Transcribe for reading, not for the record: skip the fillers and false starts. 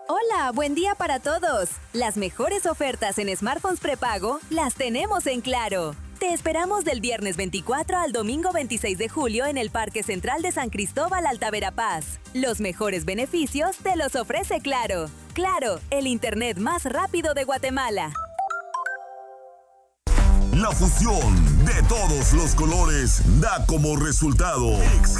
Hola, buen día para todos. Las mejores ofertas en smartphones prepago las tenemos en Claro. Te esperamos del viernes 24 al domingo 26 de julio en el Parque Central de San Cristóbal, Alta Verapaz. Los mejores beneficios te los ofrece Claro. Claro, el internet más rápido de Guatemala. La fusión de todos los colores da como resultado